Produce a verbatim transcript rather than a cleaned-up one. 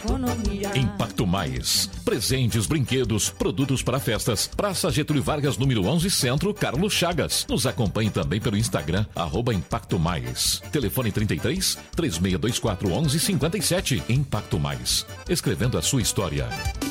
economia. Impacto Mais. Presentes, brinquedos, produtos para festas. Praça Getúlio Vargas, número onze, Centro, Carlos Chagas. Nos acompanhe também pelo Instagram, arroba Impacto Mais. Telefone trinta e três, três seis dois quatro, onze cinquenta e sete. Impacto Mais. Escrevendo a sua história.